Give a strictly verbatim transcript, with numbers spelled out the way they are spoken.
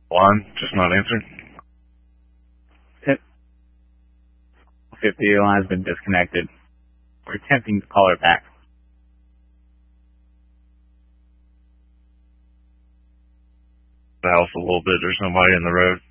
Line, just not answering. fifty, the line's been disconnected. We're attempting to call her back. The house a little bit, there's somebody in the road.